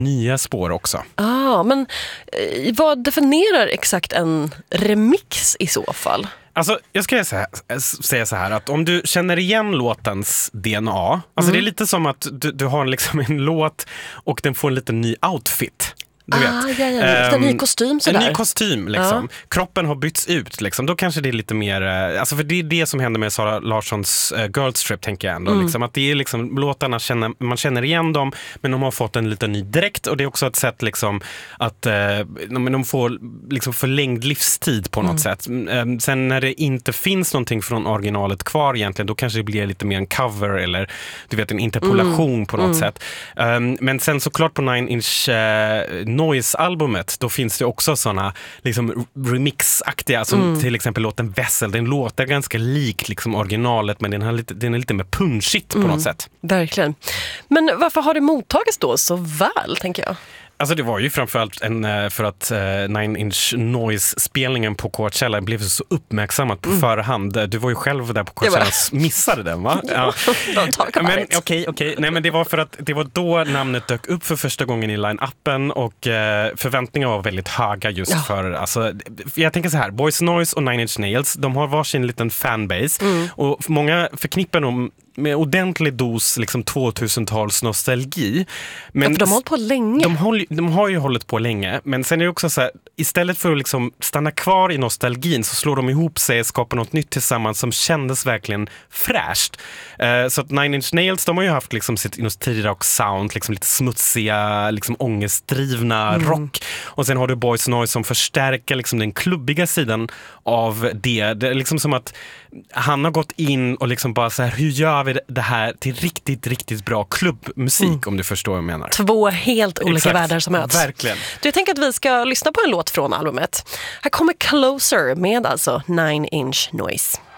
nya spår också. Men vad definierar exakt en remix i så fall? Alltså, jag ska säga så här att om du känner igen låtens DNA, alltså det är lite som att du har liksom en låt och den får en liten ny outfit. Du vet. En ny kostym sådär. En ny kostym liksom. Kroppen har bytts ut liksom. Då kanske det är lite mer, alltså för det är det som händer med Sara Larssons Girl Trip, tänker jag ändå liksom, att det är liksom låtarna man känner igen dem, men de har fått en liten ny dräkt, och det är också ett sätt liksom att de får liksom förlängd livstid på något sätt. Sen när det inte finns någonting från originalet kvar egentligen, då kanske det blir lite mer en cover eller du vet en interpolation på något sätt. Men sen såklart på Nine Inch Noise-albumet, då finns det också såna liksom remix-aktiga, som till exempel låten Vessel. Den låter ganska lik liksom originalet, men den är lite mer punchigt på något sätt. Verkligen. Men varför har det mottagits då så väl, tänker jag? Alltså det var ju framförallt för att Nine Inch Noise-spelningen på Coachella blev så uppmärksammat på förhand. Du var ju själv där på Coachella och missade den, va? Ja. Men okej. Nej, men det var för att det var då namnet dök upp för första gången i line-upen, och förväntningarna var väldigt höga just för, alltså, jag tänker så här, Boys Noise och Nine Inch Nails, de har varsin liten fanbase, och många förknippar dem med ordentlig dos liksom 2000-tals nostalgi. Men för de har hållit på länge. De har ju hållit på länge, men sen är det också så här, istället för att liksom stanna kvar i nostalgin, så slår de ihop sig och skapar något nytt tillsammans som kändes verkligen fräscht. Så att Nine Inch Nails, de har ju haft liksom sitt tidigare rock sound, liksom lite smutsiga, liksom ångestdrivna rock, och sen har du Boys Noise som förstärker liksom den klubbiga sidan av det. Det är liksom som att han har gått in och liksom bara så här, hur gör vi det här till riktigt, riktigt bra klubbmusik, om du förstår vad jag menar. Två helt olika världar som möts. Verkligen. Du tänker att vi ska lyssna på en låt från albumet. Här kommer Closer med alltså Nine Inch Noise.